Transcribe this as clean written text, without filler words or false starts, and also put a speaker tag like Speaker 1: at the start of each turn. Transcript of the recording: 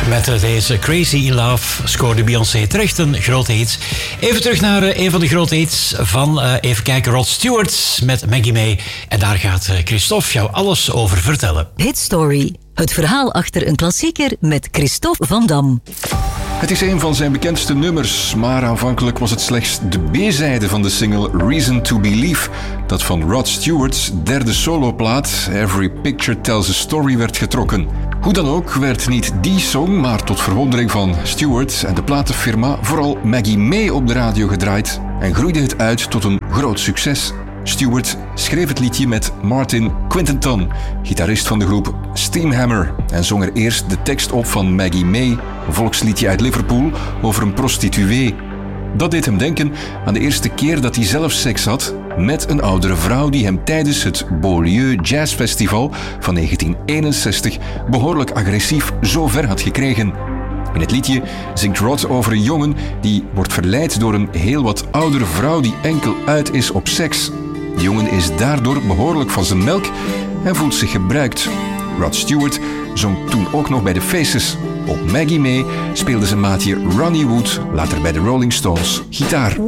Speaker 1: Met deze Crazy in Love scoorde Beyoncé terecht een grote hit. Even terug naar een van de grote hits van, even kijken, Rod Stewart met Maggie May. En daar gaat Christophe jou alles over vertellen.
Speaker 2: Hit Story. Het verhaal achter een klassieker met Christophe Van Dam.
Speaker 3: Het is een van zijn bekendste nummers, maar aanvankelijk was het slechts de B-zijde van de single Reason to Believe, dat van Rod Stewart's derde soloplaat Every Picture Tells a Story werd getrokken. Hoe dan ook werd niet die song, maar tot verwondering van Stewart en de platenfirma, vooral Maggie May op de radio gedraaid en groeide het uit tot een groot succes. Stewart schreef het liedje met Martin Quintenton, gitarist van de groep Steamhammer, en zong er eerst de tekst op van Maggie May, een volksliedje uit Liverpool over een prostituee. Dat deed hem denken aan de eerste keer dat hij zelf seks had met een oudere vrouw die hem tijdens het Beaulieu Jazz Festival van 1961 behoorlijk agressief zo ver had gekregen. In het liedje zingt Rod over een jongen die wordt verleid door een heel wat oudere vrouw die enkel uit is op seks. De jongen is daardoor behoorlijk van zijn melk en voelt zich gebruikt. Rod Stewart zong toen ook nog bij de Faces. Op Maggie May speelde zijn maatje Ronnie Wood, later bij de Rolling Stones, gitaar.